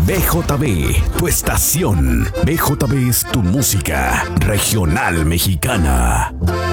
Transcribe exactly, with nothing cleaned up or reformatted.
B J B, tu estación. B J B es tu música regional mexicana.